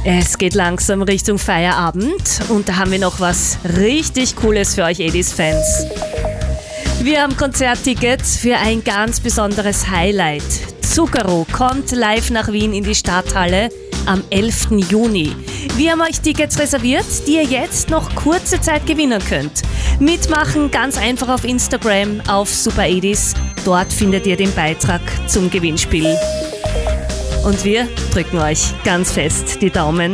Es geht langsam Richtung Feierabend und da haben wir noch was richtig Cooles für euch 80s-Fans. Wir haben Konzerttickets für ein ganz besonderes Highlight. Zucchero kommt live nach Wien in die Stadthalle am 11. Juni. Wir haben euch Tickets reserviert, die ihr jetzt noch kurze Zeit gewinnen könnt. Mitmachen ganz einfach auf Instagram auf Super 80s. Dort findet ihr den Beitrag zum Gewinnspiel. Und wir drücken euch ganz fest die Daumen.